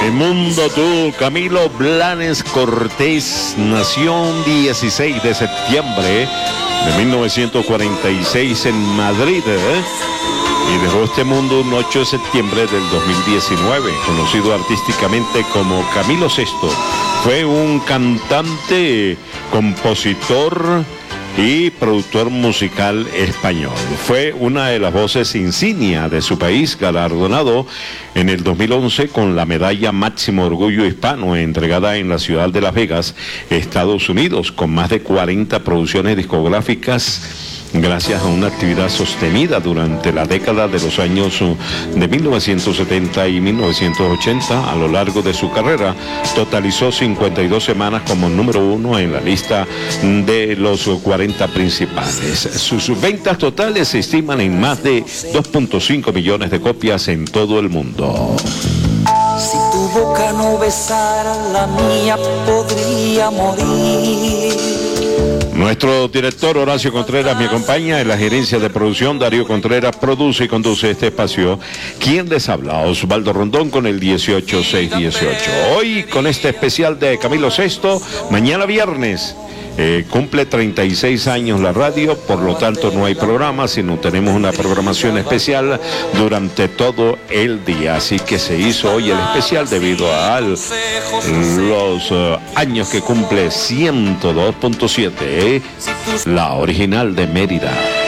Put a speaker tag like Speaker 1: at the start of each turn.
Speaker 1: El mundo tú, Camilo Blanes Cortés, nació un 16 de septiembre de 1946 en Madrid, y dejó este mundo un 8 de septiembre del 2019, conocido artísticamente como Camilo Sesto. Fue un cantante, compositor y productor musical español. Fue una de las voces insignia de su país, galardonado en el 2011 con la medalla Máximo Orgullo Hispano, entregada en la ciudad de Las Vegas, Estados Unidos, con más de 40 producciones discográficas, gracias a una actividad sostenida durante la década de los años de 1970 y 1980. A lo largo de su carrera, totalizó 52 semanas como número 1 en la lista de los 40 principales. Sus ventas totales se estiman en más de 2.5 millones de copias en todo el mundo.
Speaker 2: Si tu boca no besara la mía, podría morir.
Speaker 1: Nuestro director Horacio Contreras me acompaña en la gerencia de producción. Darío Contreras produce y conduce este espacio. ¿Quién les habla? Osvaldo Rondón con el 18618. Hoy con este especial de Camilo Sesto. Mañana viernes cumple 36 años la radio, por lo tanto no hay programa, sino tenemos una programación especial durante todo el día. Así que se hizo hoy el especial debido a los años que cumple 102.7, la original de Mérida.